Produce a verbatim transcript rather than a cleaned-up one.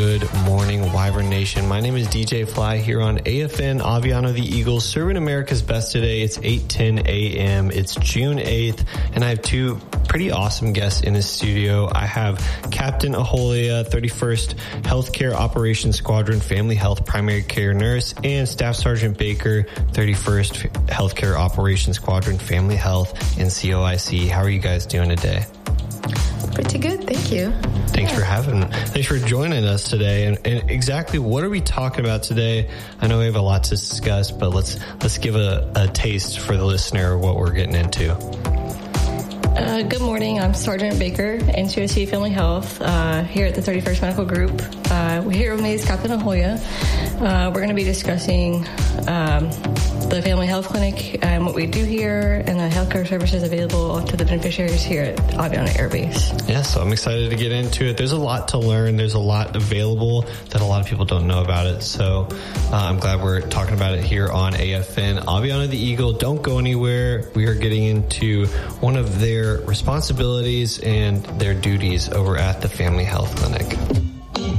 Good morning, Wyvern Nation. My name is D J Fly here on A F N Aviano the Eagle, serving America's best today. It's eight ten a.m. It's June eighth, and I have two pretty awesome guests in the studio. I have Captain Aholia, thirty-first Healthcare Operations Squadron Family Health Primary Care Nurse, and Staff Sergeant Baker, thirty-first Healthcare Operations Squadron Family Health in C O I C. How are you guys doing today? Pretty good, thank you. Thanks yeah. for having, thanks for joining us today. And, and exactly what are we talking about today? I know we have a lot to discuss, but let's let's give a, a taste for the listener of what we're getting into. Uh, good morning. I'm Sergeant Baker in C O I C Family Health uh, here at the thirty-first Medical Group. Uh, here with me is Captain Aholia. Uh, we're going to be discussing um, the Family Health Clinic and what we do here and the healthcare services available to the beneficiaries here at Aviano Air Base. Yeah, so I'm excited to get into it. There's a lot to learn. There's a lot available that a lot of people don't know about it. So uh, I'm glad we're talking about it here on A F N Aviano the Eagle. Don't go anywhere. We are getting into one of their responsibilities and their duties over at the Family Health Clinic.